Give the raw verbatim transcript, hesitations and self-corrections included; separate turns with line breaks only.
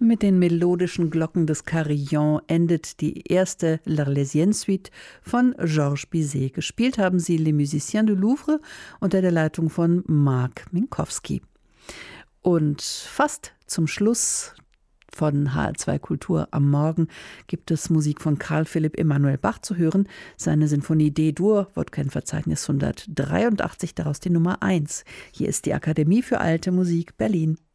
Mit den melodischen Glocken des Carillon endet die erste L'Arlésienne-Suite von Georges Bizet. Gespielt haben sie Les Musiciens du Louvre unter der Leitung von Marc Minkowski. Und fast zum Schluss von H R zwei Kultur am Morgen gibt es Musik von Carl Philipp Emanuel Bach zu hören. Seine Sinfonie D-Dur, Wortkennverzeichnis hundertdreiundachtzig, daraus die Nummer eins. Hier ist die Akademie für Alte Musik Berlin.